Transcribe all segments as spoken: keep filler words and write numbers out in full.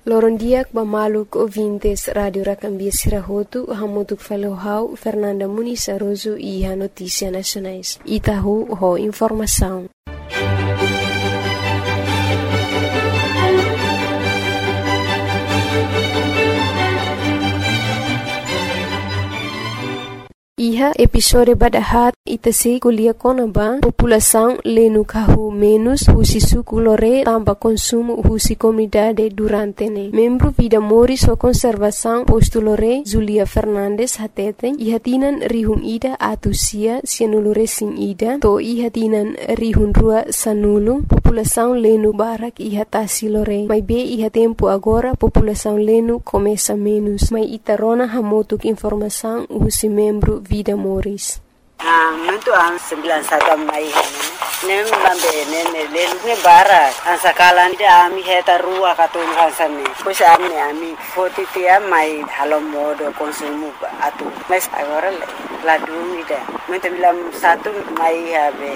Loron diak ba maluk ouvintes Radio Rakambia Sirahotu, hamutuk falohau Fernanda Muniz Aroso e a Notícia Nacionais. Itahu ho informação. Iha episode badahat itase kuliah konaba população lenu kahu menos husi suku lore tamba consumo husi comunidade durante ne. Membro Vida Moris o Conservação posto lore Zulia Fernandes hateten ihatinan rihun ida atusia sianulure sin ida to ihatinan rihun rua sanulung população lenu barak ihatasi lore. Mai be iha tempo agora população lenu começa menos. Mai itarona hamotuk informação husi membro Vida Moris. Ah, muito an sembilan satu mai nem lambe nem lelu ne bara an sakalan ida ami heta rua katun hansane pois ami ami forty tia mai halo modo konsumo atu mas agora la dúvida muito bilang satu mai habe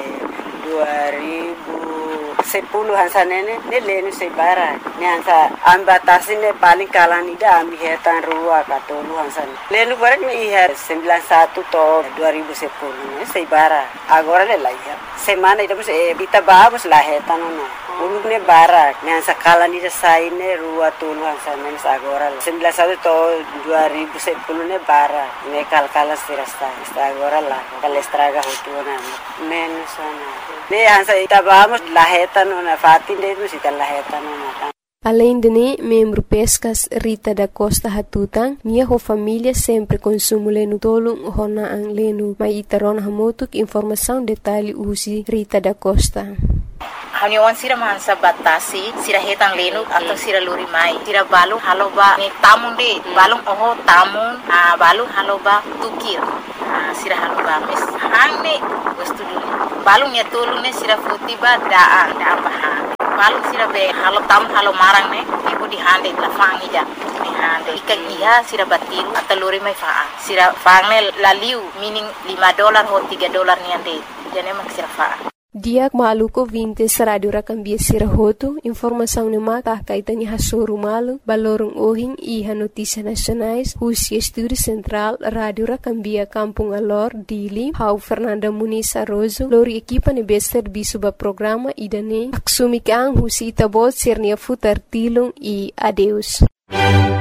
dua ribu sepuluh hansane ne lenu se bara ne hansa ambatasi ne paling kalan ida ami heta rua katun hansane lenu barak ne iha sembilan satu to dua ribu sepuluh se bara agora le laia semana ida bus e bita babus la heta no uluk ne bara ne hansa kalan ida sai ne rua tulu hansane ne agora sembilan satu to dua ribu sepuluh ne bara ne kalkala sirasta agora la kalestraga hutuna menos ana ne hansa ita babus la heta no na fatin de mus ita la heta no na. Além de ne, membro Pescas Rita da Costa Hatutang, nia ho família sempre consumo lenu tolong hona ang lenu. Mai itaron hamotuk informação detalhe usi Rita da Costa. Haniwan sira mansa batasi sira hetang lenu atau sira luri mai sira balung haloba ni tamun de balung oho tamun ah balung haloba tukir ah sira haloba mes hangne wastu dulu balung ya tolong ne sira futiba daan daan bahan balung sira be halo tam halo marang ne ibu di hande la fangi ja ni hande ikan iha sira batiru atau luri mai faa sira fangne laliu meaning lima dolar ho tiga dolar ni ande jane mak sira faa. Diak maluko vintes Radio Rakambia Sirahotu, informação ni mata kaitani hasoru malu, balorong ohing iha Notícia Nacionais, husi Estúdio Central Radio Rakambia Kampung Alor, Dili, hau Fernanda Muniz Aroso, lori equipa ni bester bisuba programa idane, aksumikang husi itabot sirnia futar tilung i adeus.